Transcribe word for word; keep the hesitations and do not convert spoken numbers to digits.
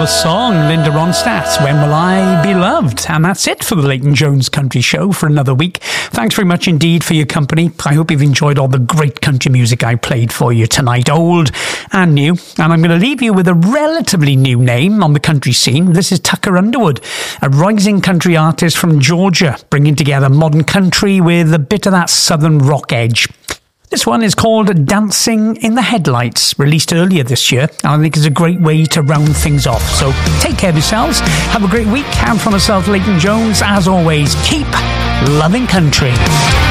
marvellous song, Linda Ronstadt, When Will I Be Loved? And that's it for the Leighton Jones Country Show for another week. Thanks very much indeed for your company. I hope you've enjoyed all the great country music I played for you tonight, old and new. And I'm going to leave you with a relatively new name on the country scene. This is Tucker Underwood, a rising country artist from Georgia, bringing together modern country with a bit of that southern rock edge. This one is called Dancing in the Headlights, released earlier this year. I think it's a great way to round things off. So take care of yourselves. Have a great week. And from myself, Leighton Jones, as always, keep loving country.